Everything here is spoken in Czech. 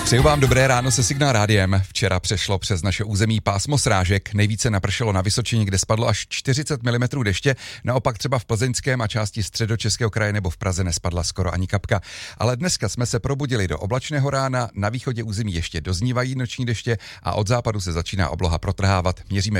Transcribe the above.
Přeju vám dobré ráno se Signál rádiem. Včera přešlo přes naše území pásmo srážek. Nejvíce napršelo na Vysočině, kde spadlo až 40 mm deště. Naopak třeba v Plzeňském a části Středočeského kraje nebo v Praze nespadla skoro ani kapka. Ale dneska jsme se probudili do oblačného rána, na východě území ještě doznívají noční deště a od západu se začíná obloha protrhávat. Měříme